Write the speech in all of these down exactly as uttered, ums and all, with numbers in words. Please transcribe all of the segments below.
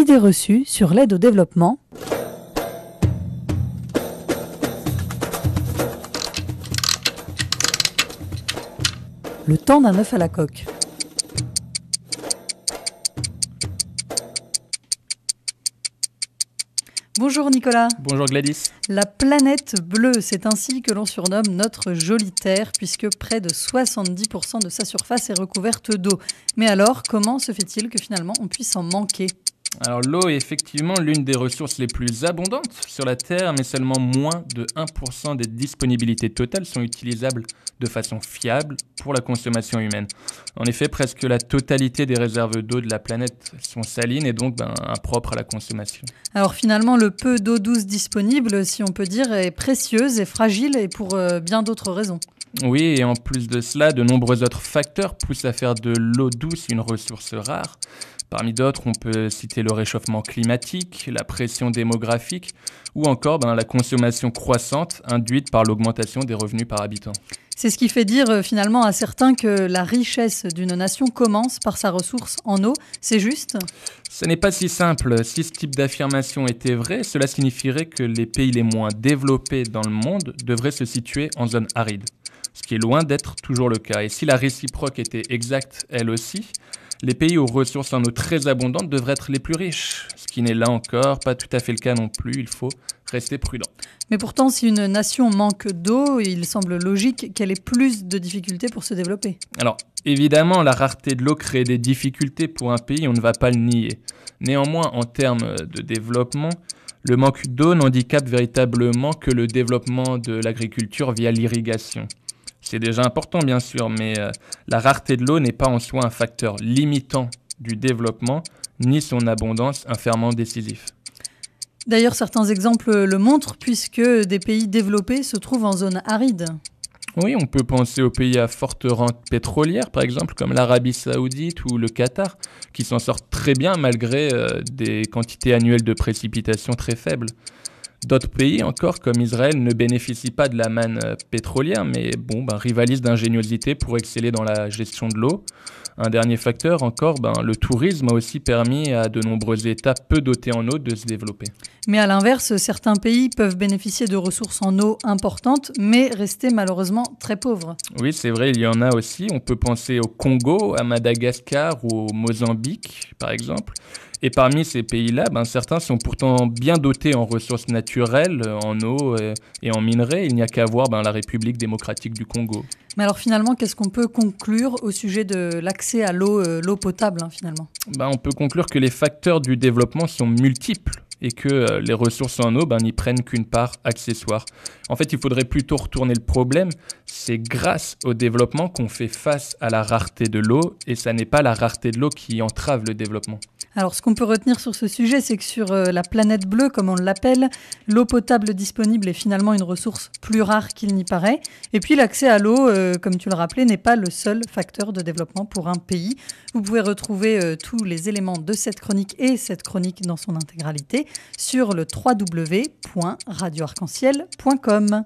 Idées reçues sur l'aide au développement. Le temps d'un œuf à la coque. Bonjour Nicolas. Bonjour Gladys. La planète bleue, c'est ainsi que l'on surnomme notre jolie Terre, puisque près de soixante-dix pour cent de sa surface est recouverte d'eau. Mais alors, comment se fait-il que finalement on puisse en manquer ? Alors l'eau est effectivement l'une des ressources les plus abondantes sur la Terre, mais seulement moins de un pour cent des disponibilités totales sont utilisables de façon fiable pour la consommation humaine. En effet, presque la totalité des réserves d'eau de la planète sont salines et donc ben, impropres à la consommation. Alors finalement, le peu d'eau douce disponible, si on peut dire, est précieuse et fragile et pour euh, bien d'autres raisons. Oui, et en plus de cela, de nombreux autres facteurs poussent à faire de l'eau douce une ressource rare. Parmi d'autres, on peut citer le réchauffement climatique, la pression démographique ou encore ben, la consommation croissante induite par l'augmentation des revenus par habitant. C'est ce qui fait dire euh, finalement à certains que la richesse d'une nation commence par sa ressource en eau. C'est juste ? Ce n'est pas si simple. Si ce type d'affirmation était vrai, cela signifierait que les pays les moins développés dans le monde devraient se situer en zone aride, ce qui est loin d'être toujours le cas. Et si la réciproque était exacte, elle aussi, les pays aux ressources en eau très abondantes devraient être les plus riches, ce qui n'est là encore pas tout à fait le cas non plus, il faut rester prudent. Mais pourtant, si une nation manque d'eau, il semble logique qu'elle ait plus de difficultés pour se développer. Alors, évidemment, la rareté de l'eau crée des difficultés pour un pays, on ne va pas le nier. Néanmoins, en termes de développement, le manque d'eau n'handicape véritablement que le développement de l'agriculture via l'irrigation. C'est déjà important, bien sûr, mais euh, la rareté de l'eau n'est pas en soi un facteur limitant du développement, ni son abondance un ferment décisif. D'ailleurs, certains exemples le montrent, puisque des pays développés se trouvent en zone aride. Oui, on peut penser aux pays à forte rente pétrolière, par exemple, comme l'Arabie Saoudite ou le Qatar, qui s'en sortent très bien malgré euh, des quantités annuelles de précipitations très faibles. D'autres pays encore, comme Israël, ne bénéficient pas de la manne pétrolière, mais bon, ben, rivalisent d'ingéniosité pour exceller dans la gestion de l'eau. Un dernier facteur encore, ben, le tourisme a aussi permis à de nombreux États peu dotés en eau de se développer. Mais à l'inverse, certains pays peuvent bénéficier de ressources en eau importantes, mais rester malheureusement très pauvres. Oui, c'est vrai, il y en a aussi. On peut penser au Congo, à Madagascar ou au Mozambique, par exemple. Et parmi ces pays-là, ben, certains sont pourtant bien dotés en ressources naturelles, en eau et en minerais. Il n'y a qu'à voir ben, la République démocratique du Congo. Mais alors finalement, qu'est-ce qu'on peut conclure au sujet de l'accès à l'eau, euh, l'eau potable hein, finalement ? Ben, on peut conclure que les facteurs du développement sont multiples et que euh, les ressources en eau ben, n'y prennent qu'une part accessoire. En fait, il faudrait plutôt retourner le problème. C'est grâce au développement qu'on fait face à la rareté de l'eau et ça n'est pas la rareté de l'eau qui entrave le développement. Alors, ce qu'on peut retenir sur ce sujet, c'est que sur euh, la planète bleue, comme on l'appelle, l'eau potable disponible est finalement une ressource plus rare qu'il n'y paraît. Et puis, l'accès à l'eau, euh, comme tu le rappelais, n'est pas le seul facteur de développement pour un pays. Vous pouvez retrouver euh, tous les éléments de cette chronique et cette chronique dans son intégralité sur le w w w point radio arc en ciel point com.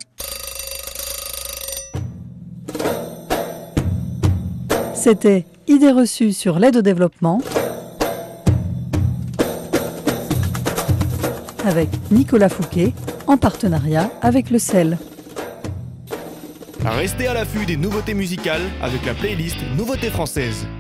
C'était Idées reçues sur l'aide au développement avec Nicolas Fouquet, en partenariat avec le C E L. Restez à l'affût des nouveautés musicales avec la playlist Nouveautés françaises.